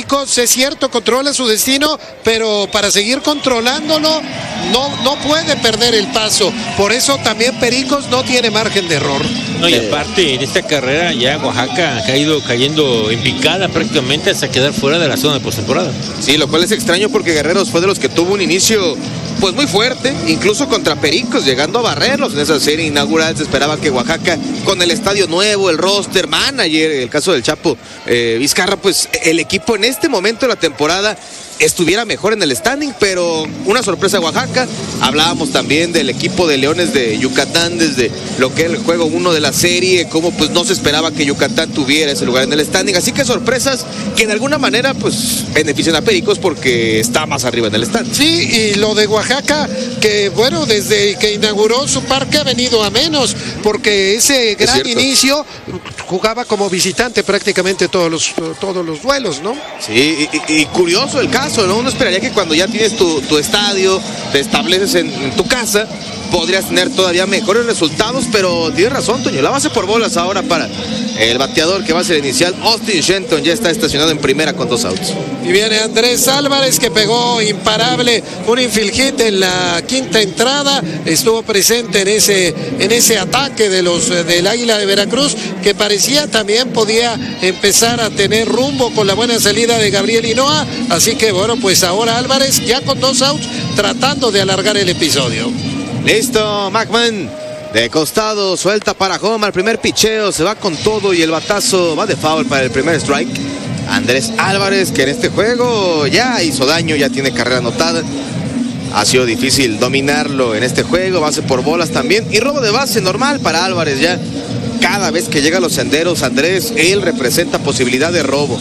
Pericos, es cierto, controla su destino, pero para seguir controlándolo no puede perder el paso. Por eso también Pericos no tiene margen de error. No, y aparte, en esta carrera ya Oaxaca ha ido cayendo en picada prácticamente hasta quedar fuera de la zona de postemporada. Sí, lo cual es extraño porque Guerreros fue de los que tuvo un inicio pues muy fuerte, incluso contra Pericos, llegando a barrerlos en esa serie inaugural. Se esperaba que Oaxaca, con el estadio nuevo, el roster, manager, el caso del Chapo Vizcarra, pues el equipo en este momento de la temporada estuviera mejor en el standing, pero una sorpresa Oaxaca. Hablábamos también del equipo de Leones de Yucatán desde lo que era el juego 1 de la serie, como pues no se esperaba que Yucatán tuviera ese lugar en el standing, así que sorpresas que de alguna manera pues benefician a Pericos porque está más arriba en el standing. Sí, y lo de Oaxaca, que bueno, desde que inauguró su parque ha venido a menos, porque ese gran inicio jugaba como visitante prácticamente todos los duelos, ¿no? Sí, y curioso el caso, ¿no? Uno esperaría que cuando ya tienes tu estadio, te estableces en tu casa, podrías tener todavía mejores resultados, pero tienes razón, Toño, la base por bolas ahora para el bateador que va a ser inicial. Austin Shenton ya está estacionado en primera con 2 outs. Y viene Andrés Álvarez, que pegó imparable un infield hit en la quinta entrada, estuvo presente en ese ataque del Águila de Veracruz, que parecía también podía empezar a tener rumbo con la buena salida de Gabriel Hinoa, así que bueno, pues ahora Álvarez ya con 2 outs tratando de alargar el episodio. Listo, McMahon de costado, suelta para home al primer picheo, se va con todo y el batazo va de foul para el primer strike. Andrés Álvarez, que en este juego ya hizo daño, ya tiene carrera anotada. Ha sido difícil dominarlo en este juego, base por bolas también y robo de base normal para Álvarez ya. Cada vez que llega a los senderos, Andrés, él representa posibilidad de robo.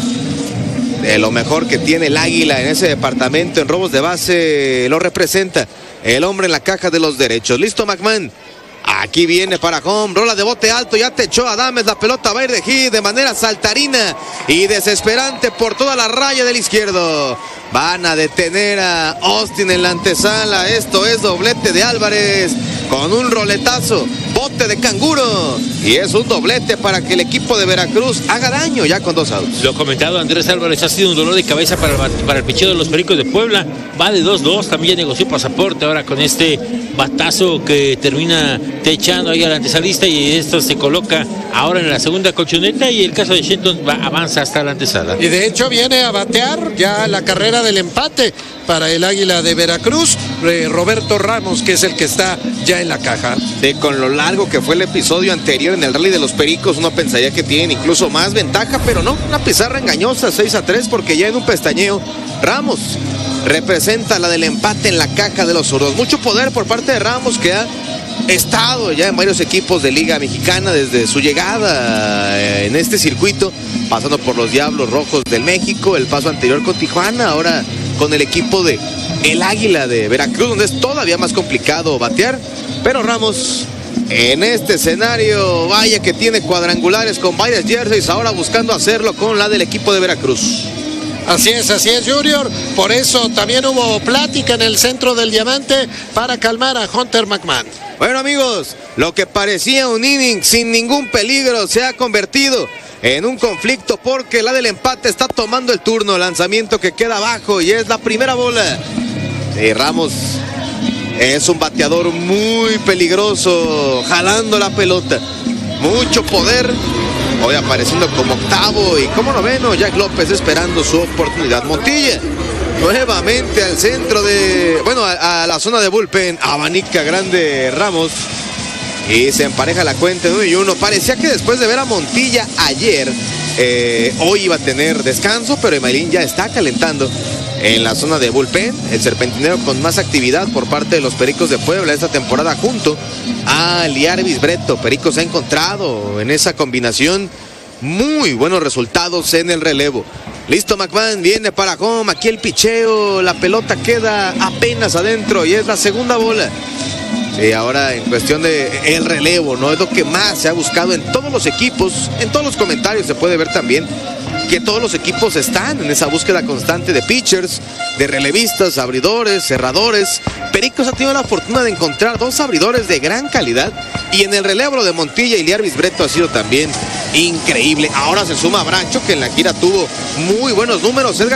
De lo mejor que tiene el Águila en ese departamento en robos de base, lo representa el hombre en la caja de los derechos. Listo, McMahon. Aquí viene para home, rola de bote alto, ya te echó Adames, la pelota va a ir de hit de manera saltarina y desesperante por toda la raya del izquierdo. Van a detener a Austin en la antesala, esto es doblete de Álvarez con un roletazo, bote de canguro y es un doblete para que el equipo de Veracruz haga daño ya con 2 outs. Lo comentado Andrés Álvarez, ha sido un dolor de cabeza para el picheo de los Pericos de Puebla, va de 2-2, también ya negoció pasaporte ahora con este batazo que termina techando ahí al antesalista y esto se coloca ahora en la segunda colchoneta y el caso de Shenton avanza hasta la antesala. Y de hecho viene a batear ya la carrera del empate para el Águila de Veracruz, Roberto Ramos, que es el que está ya en la caja. Sí, con lo largo que fue el episodio anterior en el Rally de los Pericos, uno pensaría que tienen incluso más ventaja, pero no, una pizarra engañosa, 6-3, porque ya en un pestañeo, Ramos representa la del empate en la caja de los zurdos. Mucho poder por parte de Ramos, que ha estado ya en varios equipos de Liga Mexicana desde su llegada en este circuito, pasando por los Diablos Rojos del México, el paso anterior con Tijuana, ahora con el equipo de el Águila de Veracruz, donde es todavía más complicado batear, pero Ramos en este escenario, vaya que tiene cuadrangulares con varias jerseys, ahora buscando hacerlo con la del equipo de Veracruz. Así es, Junior. Por eso también hubo plática en el centro del diamante para calmar a Hunter McMahon. Bueno, amigos, lo que parecía un inning sin ningún peligro se ha convertido en un conflicto porque la del empate está tomando el turno. Lanzamiento que queda abajo y es la primera bola. Sí, Ramos es un bateador muy peligroso, jalando la pelota. Mucho poder. Hoy apareciendo como octavo y como noveno, Jack López esperando su oportunidad. Montilla nuevamente al centro de, bueno, a la zona de bullpen, abanica grande Ramos y se empareja la cuenta 1-1. Parecía que después de ver a Montilla ayer, hoy iba a tener descanso, pero Emailín ya está calentando en la zona de bullpen, el serpentinero con más actividad por parte de los Pericos de Puebla esta temporada junto a Liarvis Breto. Pericos ha encontrado en esa combinación muy buenos resultados en el relevo. Listo, McMahon viene para home, aquí el picheo, la pelota queda apenas adentro y es la segunda bola. Sí, ahora en cuestión de el relevo, ¿no? Es lo que más se ha buscado en todos los equipos, en todos los comentarios se puede ver también que todos los equipos están en esa búsqueda constante de pitchers, de relevistas, abridores, cerradores. Pericos ha tenido la fortuna de encontrar 2 abridores de gran calidad y en el relevo de Montilla y Liarvis Breto ha sido también increíble. Ahora se suma Brancho, que en la gira tuvo muy buenos números. Edgar